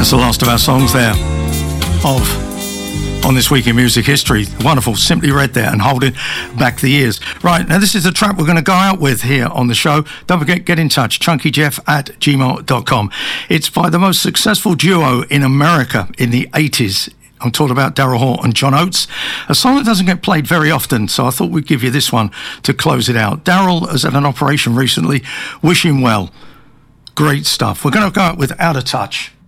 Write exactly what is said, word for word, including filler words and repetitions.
The last of our songs there of On This Week in Music History. Wonderful, Simply Red there and Holding Back the Years. Right, now this is the track we're going to go out with here on the show. Don't forget, get in touch, chunky jeff at gmail dot com. It's by the most successful duo in America in the eighties. I'm talking about Daryl Hall and John Oates. A song that doesn't get played very often, so I thought we'd give you this one to close it out. Daryl has had an operation recently. Wish him well. Great stuff. We're going to go out with Out of Touch.